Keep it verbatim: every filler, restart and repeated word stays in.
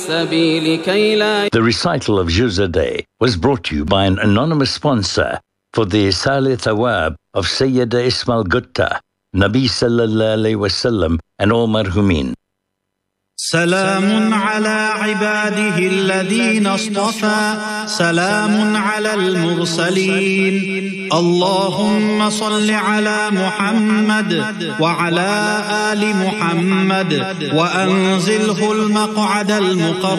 السبيل كي لا. The recital of Juz a day was brought to you by an anonymous sponsor for the Isal Thawab of Sayyida Ismail Gutta, Nabi sallallahu alayhi wa sallam, and all marhumin. سلام على عباده الذين اصطفى سلام على المرسلين اللهم صل على محمد وعلى آل محمد وأنزله المقعد المقرب